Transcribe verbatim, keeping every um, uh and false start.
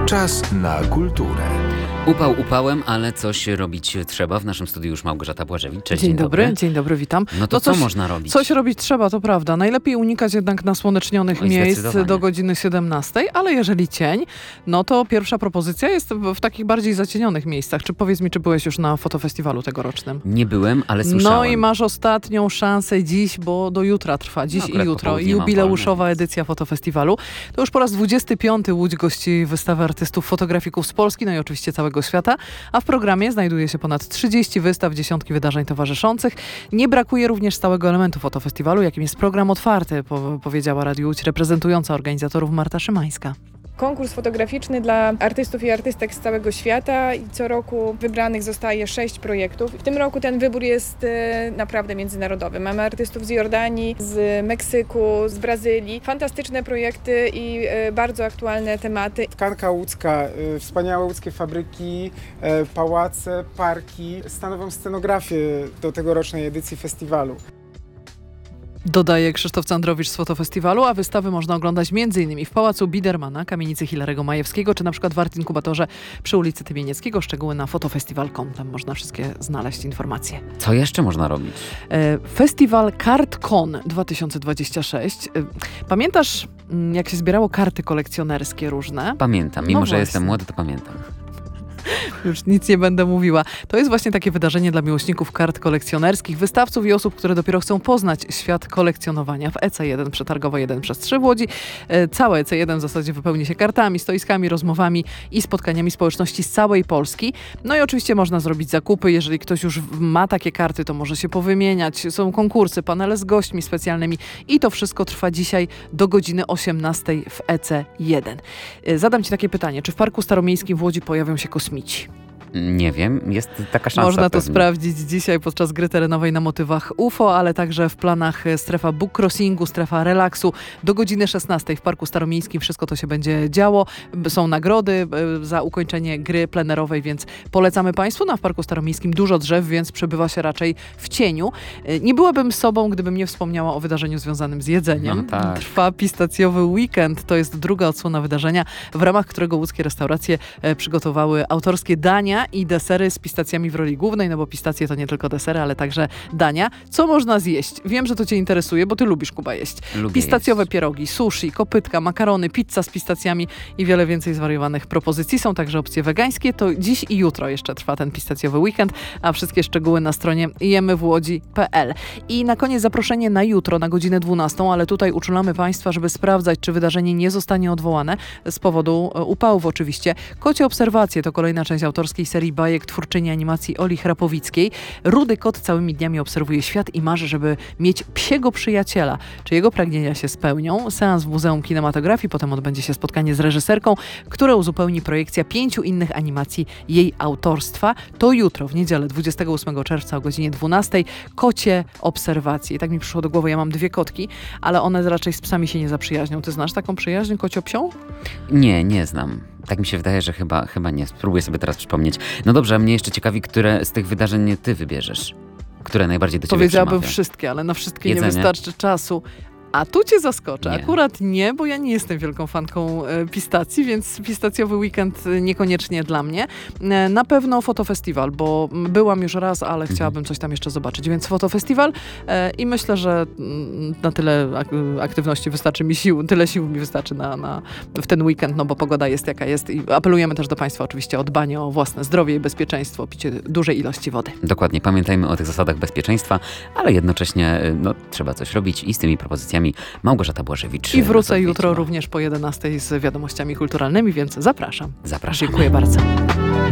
Czas na kulturę. Upał upałem, ale coś robić trzeba. W naszym studiu już Małgorzata Błażewicz. Cześć, Dzień, dzień dobry. dobry. Dzień dobry, witam. No to no co coś, można robić? Coś robić trzeba, to prawda. Najlepiej unikać jednak nasłonecznionych Oj, miejsc do godziny siedemnastej, ale jeżeli cień, no to pierwsza propozycja jest w, w takich bardziej zacienionych miejscach. Czy powiedz mi, czy byłeś już na fotofestiwalu tegorocznym? Nie byłem, ale słyszałem. No i masz ostatnią szansę dziś, bo do jutra trwa. Dziś no, i jutro. Jubileuszowa edycja fotofestiwalu. To już po raz dwudziesty piąty Łódź gości wystawę artystów fotografików z Polski, no i oczywiście całego świata. A w programie znajduje się ponad trzydzieści wystaw, dziesiątki wydarzeń towarzyszących. Nie brakuje również stałego elementu fotofestiwalu, jakim jest program otwarty, po, powiedziała Radiu Łódź reprezentująca organizatorów Marta Szymańska. Konkurs fotograficzny dla artystów i artystek z całego świata i co roku wybranych zostaje sześć projektów. W tym roku ten wybór jest e, naprawdę międzynarodowy. Mamy artystów z Jordanii, z Meksyku, z Brazylii. Fantastyczne projekty i e, bardzo aktualne tematy. Tkanka łódzka, e, wspaniałe łódzkie fabryki, e, pałace, parki stanowią scenografię do tegorocznej edycji festiwalu. Dodaje Krzysztof Candrowicz z Fotofestiwalu, a wystawy można oglądać m.in. w Pałacu Bidermana, kamienicy Hilarego Majewskiego, czy na przykład w Art Inkubatorze przy ulicy Tymienieckiego. Szczegóły na fotofestiwal kropka com. Tam można wszystkie znaleźć informacje. Co jeszcze można robić? E, Festiwal KartCon dwa tysiące dwudziesty szósty. E, pamiętasz, jak się zbierało karty kolekcjonerskie różne? Pamiętam. Mimo, No że właśnie. jestem młody, to pamiętam. Już nic nie będę mówiła. To jest właśnie takie wydarzenie dla miłośników kart kolekcjonerskich, wystawców i osób, które dopiero chcą poznać świat kolekcjonowania w E C jeden przetargowo jeden przez trzy w Łodzi. E, całe E C jeden w zasadzie wypełni się kartami, stoiskami, rozmowami i spotkaniami społeczności z całej Polski. No i oczywiście można zrobić zakupy. Jeżeli ktoś już ma takie karty, to może się powymieniać. Są konkursy, panele z gośćmi specjalnymi i to wszystko trwa dzisiaj do godziny osiemnastej w E C jeden. E, zadam Ci takie pytanie. Czy w Parku Staromiejskim w Łodzi pojawią się kosmici? Nie wiem, jest taka szansa. Można to pewnie. sprawdzić dzisiaj podczas gry terenowej na motywach U F O, ale także w planach strefa book crossingu, strefa relaksu. Do godziny szesnastej w Parku Staromiejskim wszystko to się będzie działo. Są nagrody za ukończenie gry plenerowej, więc polecamy Państwu. No a w Parku Staromiejskim dużo drzew, więc przebywa się raczej w cieniu. Nie byłabym sobą, gdybym nie wspomniała o wydarzeniu związanym z jedzeniem. No tak. Trwa pistacjowy weekend. To jest druga odsłona wydarzenia, w ramach którego łódzkie restauracje przygotowały autorskie dania i desery z pistacjami w roli głównej, no bo pistacje to nie tylko desery, ale także dania. Co można zjeść? Wiem, że to Cię interesuje, bo Ty lubisz, Kuba, jeść. Lubię Pistacjowe jeść. pierogi, sushi, kopytka, makarony, pizza z pistacjami i wiele więcej zwariowanych propozycji. Są także opcje wegańskie. To dziś i jutro jeszcze trwa ten pistacjowy weekend, a wszystkie szczegóły na stronie jemy w łodzi kropka p l. I na koniec zaproszenie na jutro, na godzinę dwunastą, ale tutaj uczulamy Państwa, żeby sprawdzać, czy wydarzenie nie zostanie odwołane z powodu upałów oczywiście. Kocie obserwacje to kolejna część autorskiej serii bajek twórczyni animacji Oli Chrapowickiej. Rudy kot całymi dniami obserwuje świat i marzy, żeby mieć psiego przyjaciela. Czy jego pragnienia się spełnią? Seans w Muzeum Kinematografii, potem odbędzie się spotkanie z reżyserką, które uzupełni projekcja pięciu innych animacji jej autorstwa. To jutro, w niedzielę dwudziestego ósmego czerwca o godzinie dwunastej. Kocie obserwacje. I tak mi przyszło do głowy, ja mam dwie kotki, ale one raczej z psami się nie zaprzyjaźnią. Ty znasz taką przyjaźń kociopsią? Nie, nie znam. Tak mi się wydaje, że chyba, chyba nie. Spróbuję sobie teraz przypomnieć. No dobrze, a mnie jeszcze ciekawi, które z tych wydarzeń ty wybierzesz. Które najbardziej do ciebie Powiedziałabym przemawia. wszystkie, ale na wszystkie Jedzenie. nie wystarczy czasu. A tu Cię zaskoczę. Nie. Akurat nie, bo ja nie jestem wielką fanką e, pistacji, więc pistacjowy weekend e, niekoniecznie dla mnie. E, na pewno fotofestiwal, bo byłam już raz, ale Mhm. chciałabym coś tam jeszcze zobaczyć. Więc fotofestiwal e, i myślę, że mm, na tyle ak aktywności wystarczy mi sił, tyle sił mi wystarczy na, na, w ten weekend, no bo pogoda jest jaka jest i apelujemy też do Państwa oczywiście o dbanie o własne zdrowie i bezpieczeństwo, o picie dużej ilości wody. Dokładnie, pamiętajmy o tych zasadach bezpieczeństwa, ale jednocześnie no, trzeba coś robić i z tymi propozycjami Małgorzata Błażewicz. I wrócę z jutro Odwiedzina. również po jedenastej z wiadomościami kulturalnymi, więc zapraszam. Zapraszam. Dziękuję bardzo.